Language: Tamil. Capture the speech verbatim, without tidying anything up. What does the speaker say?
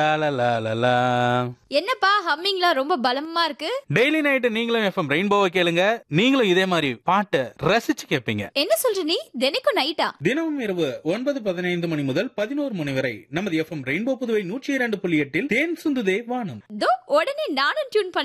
லா. என்னப்பா ஹம்மிங்லாம் ரொம்ப பலமா இருக்கு. டெய்லி நைட் நீங்களும் எஃப்எம் ரெயின்போவை கேளுங்க. நீங்களும் இதே மாதிரி பாட்டை ரசிச்சு கேட்பீங்க. என்ன சொல்ற நீ? தினைக்கும் நைட்டா? தினமும் இரவு ஒன்பது பதினைந்து மணி முதல் பதினோரு மணி வரை நமது எஃப்எம் ரெயின்போ புதுவை நூற்றி இரண்டு புள்ளி எட்டில் தேன் சுந்துதே வானம். தோ உடனே நானும் டியூன்